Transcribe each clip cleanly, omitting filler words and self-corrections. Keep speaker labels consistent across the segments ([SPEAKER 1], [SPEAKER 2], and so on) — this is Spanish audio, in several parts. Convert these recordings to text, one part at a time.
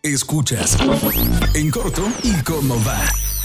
[SPEAKER 1] Escuchas En Corto y Cómo Va.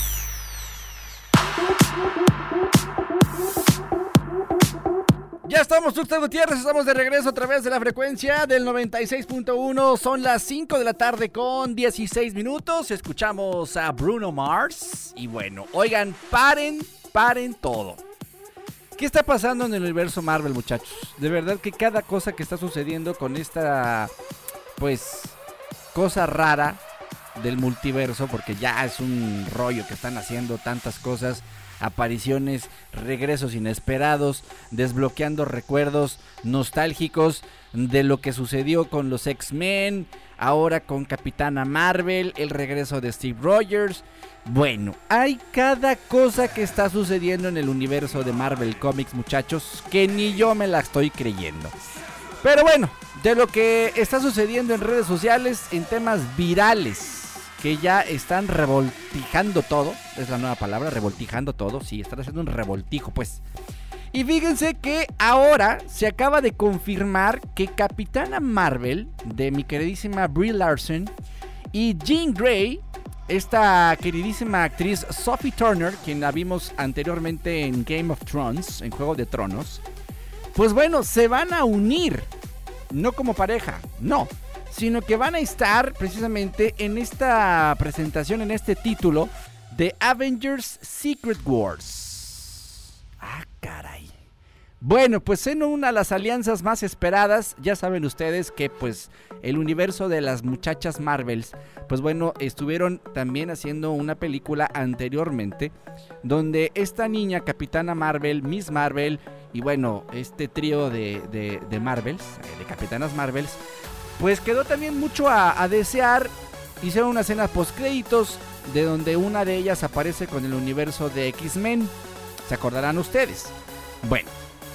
[SPEAKER 2] Ya estamos, Tuxtla Gutiérrez, estamos de regreso a través de la frecuencia del 96.1. Son las 5 de la tarde con 16 minutos. Escuchamos a Bruno Mars. Y bueno, oigan, paren todo. ¿Qué está pasando en el universo Marvel, muchachos? De verdad que cada cosa que está sucediendo con esta, pues, cosa rara del multiverso, porque ya es un rollo que están haciendo tantas cosas, apariciones, regresos inesperados, desbloqueando recuerdos nostálgicos de lo que sucedió con los X-Men, ahora con Capitana Marvel, el regreso de Steve Rogers. Bueno, hay cada cosa que está sucediendo en el universo de Marvel Comics, muchachos, que ni yo me la estoy creyendo. Pero bueno, de lo que está sucediendo en redes sociales, en temas virales, que ya están revoltijando todo, es la nueva palabra, revoltijando todo, sí, están haciendo un revoltijo, pues. Y fíjense que ahora se acaba de confirmar que Capitana Marvel, de mi queridísima Brie Larson, y Jean Grey, esta queridísima actriz Sophie Turner, quien la vimos anteriormente en Game of Thrones, en Juego de Tronos, pues bueno, se van a unir, no como pareja, no, sino que van a estar precisamente en esta presentación, en este título de Avengers Secret Wars. Ah, caray. Bueno, pues en una de las alianzas más esperadas, ya saben ustedes que pues el universo de las muchachas Marvels, pues bueno, estuvieron también haciendo una película anteriormente, donde esta niña, Capitana Marvel, Miss Marvel, y bueno, este trío de Marvels, de Capitanas Marvels, pues quedó también mucho a desear. Hicieron una escena postcréditos de donde una de ellas aparece con el universo de X-Men. ¿Se acordarán ustedes? Bueno,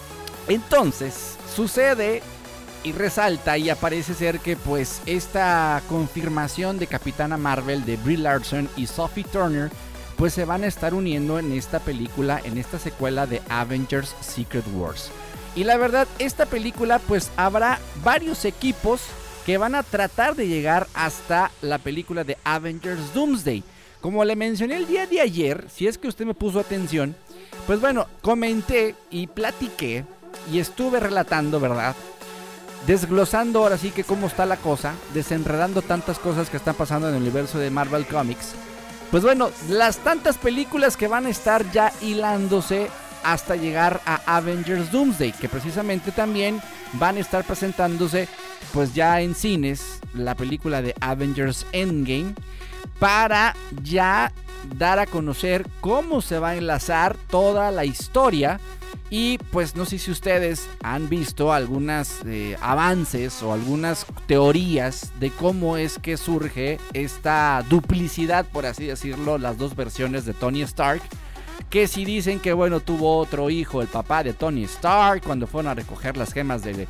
[SPEAKER 2] entonces sucede y resalta y aparece ser que pues esta confirmación de Capitana Marvel, de Brie Larson y Sophie Turner, pues se van a estar uniendo en esta película, en esta secuela de Avengers Secret Wars. Y la verdad, esta película pues habrá varios equipos que van a tratar de llegar hasta la película de Avengers Doomsday. Como le mencioné el día de ayer, si es que usted me puso atención, pues bueno, comenté y platiqué y estuve relatando, ¿verdad? Desglosando ahora sí que cómo está la cosa, desenredando tantas cosas que están pasando en el universo de Marvel Comics. Pues bueno, las tantas películas que van a estar ya hilándose hasta llegar a Avengers Doomsday, que precisamente también van a estar presentándose pues ya en cines, la película de Avengers Endgame, para ya dar a conocer cómo se va a enlazar toda la historia. Y pues no sé si ustedes han visto algunas avances o algunas teorías de cómo es que surge esta duplicidad, por así decirlo, las dos versiones de Tony Stark. Que si dicen que bueno, tuvo otro hijo, el papá de Tony Stark, cuando fueron a recoger las gemas en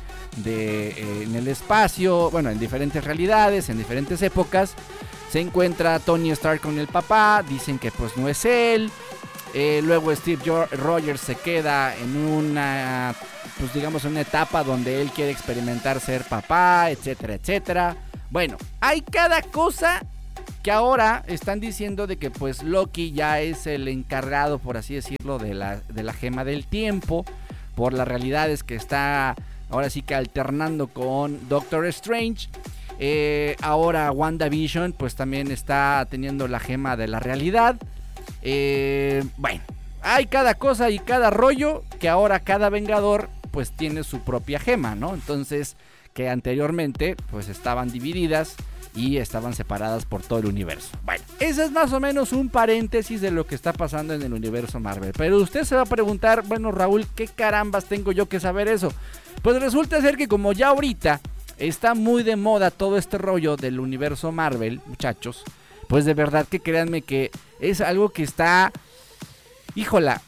[SPEAKER 2] el espacio, bueno, en diferentes realidades, en diferentes épocas, se encuentra Tony Stark con el papá, dicen que pues no es él. Luego Steve Rogers se queda en una, pues digamos, una etapa donde él quiere experimentar ser papá, etcétera, etcétera. Bueno, hay cada cosa que ahora están diciendo de que pues Loki ya es el encargado, por así decirlo, de la gema del tiempo, por las realidades que está ahora sí que alternando con Doctor Strange. Ahora WandaVision pues también está teniendo la gema de la realidad. Bueno, hay cada cosa y cada rollo que ahora cada Vengador pues tiene su propia gema, ¿no? Entonces, que anteriormente pues estaban divididas y estaban separadas por todo el universo. Bueno, ese es más o menos un paréntesis de lo que está pasando en el universo Marvel. Pero usted se va a preguntar, bueno, Raúl, ¿qué carambas tengo yo que saber eso? Pues resulta ser que como ya ahorita está muy de moda todo este rollo del universo Marvel, muchachos, pues de verdad que créanme que es algo que está, híjola,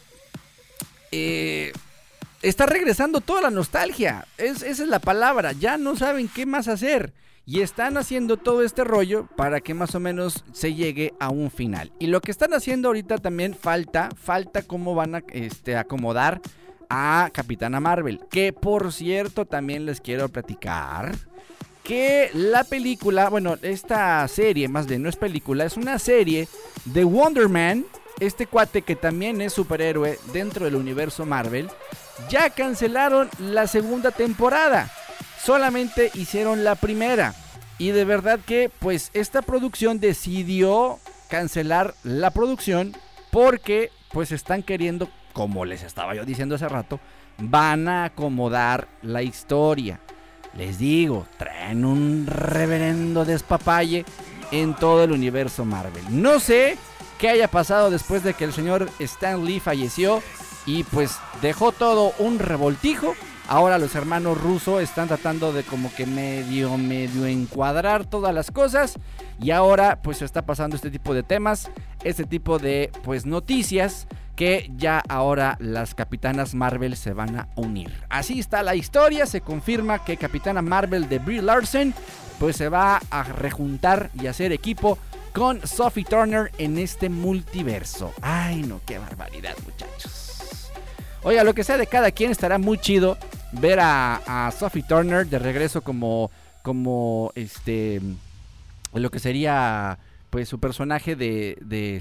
[SPEAKER 2] está regresando toda la nostalgia. Esa es la palabra, ya no saben qué más hacer. Y están haciendo todo este rollo para que más o menos se llegue a un final. Y lo que están haciendo ahorita también falta cómo van a acomodar a Capitana Marvel. Que por cierto también les quiero platicar que la película, bueno, esta serie, más bien no es película, es una serie de Wonder Man, este cuate que también es superhéroe dentro del universo Marvel, ya cancelaron la segunda temporada, solamente hicieron la primera, y de verdad que pues esta producción decidió cancelar la producción porque pues están queriendo, como les estaba yo diciendo hace rato, van a acomodar la historia. Les digo, traen un reverendo despapalle en todo el universo Marvel. No sé qué haya pasado después de que el señor Stan Lee falleció y pues dejó todo un revoltijo. Ahora los hermanos Russo están tratando de como que medio encuadrar todas las cosas. Y ahora pues se está pasando este tipo de temas, este tipo de pues noticias, que ya ahora las Capitanas Marvel se van a unir. Así está la historia, se confirma que Capitana Marvel de Brie Larson pues se va a rejuntar y hacer equipo con Sophie Turner en este multiverso. Ay no, qué barbaridad, muchachos. Oiga, lo que sea de cada quien, estará muy chido ver a Sophie Turner de regreso como lo que sería pues su personaje de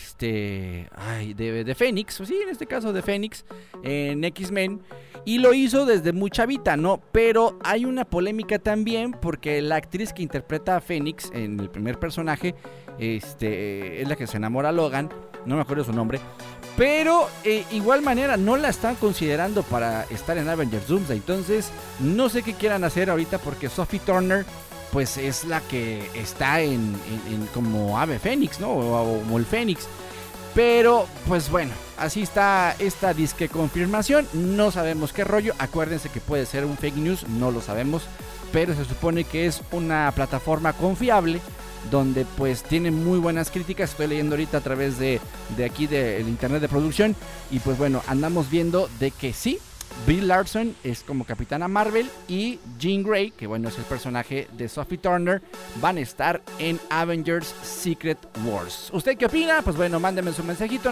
[SPEAKER 2] Fénix, sí, en este caso de Fénix en X-Men, y lo hizo desde muy chavita, ¿no? Pero hay una polémica también porque la actriz que interpreta a Fénix en el primer personaje es la que se enamora a Logan, no me acuerdo su nombre, pero igual manera no la están considerando para estar en Avengers Doomsday. Entonces no sé qué quieran hacer ahorita porque Sophie Turner pues es la que está en como ave fénix, ¿no? O como el fénix. Pero pues bueno, así está esta disque confirmación. No sabemos qué rollo. Acuérdense que puede ser un fake news, no lo sabemos, pero se supone que es una plataforma confiable donde pues tiene muy buenas críticas. Estoy leyendo ahorita a través de aquí del internet de producción, y pues bueno, andamos viendo de que sí, Brie Larson es como Capitana Marvel y Jean Grey, que bueno es el personaje de Sophie Turner, van a estar en Avengers Secret Wars. ¿Usted qué opina? Pues bueno, mándeme su mensajito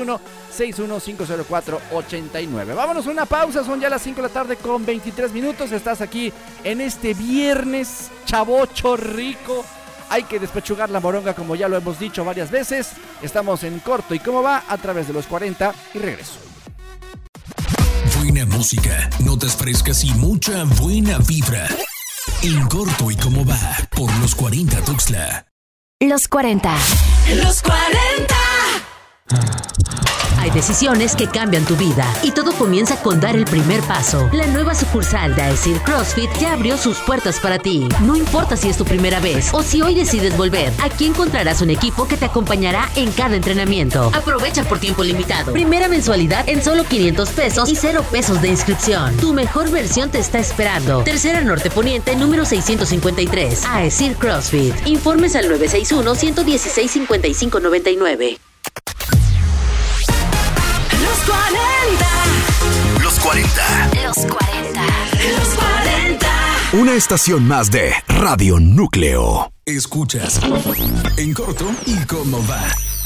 [SPEAKER 2] 961-61504-89. Vámonos a una pausa, son ya las 5 de la tarde con 23 minutos. Estás aquí en este viernes chavocho rico. Hay que despechugar la moronga, como ya lo hemos dicho varias veces. Estamos en Corto y Cómo Va a través de los 40 y regreso.
[SPEAKER 1] Buena música, notas frescas y mucha buena vibra. En Corto y Cómo Va por los 40 Tuxtla.
[SPEAKER 3] Los 40.
[SPEAKER 4] Los 40.
[SPEAKER 3] Hay decisiones que cambian tu vida y todo comienza con dar el primer paso. La nueva sucursal de AECIR CrossFit ya abrió sus puertas para ti. No importa si es tu primera vez o si hoy decides volver, aquí encontrarás un equipo que te acompañará en cada entrenamiento. Aprovecha por tiempo limitado. Primera mensualidad en solo 500 pesos y 0 pesos de inscripción. Tu mejor versión te está esperando. Tercera Norte Poniente, número 653. AECIR CrossFit. Informes al 961-116-5599.
[SPEAKER 4] Los 40.
[SPEAKER 1] Los 40.
[SPEAKER 3] Los 40.
[SPEAKER 4] Los 40.
[SPEAKER 1] Una estación más de Radio Núcleo. Escuchas En Corto y Cómo Va.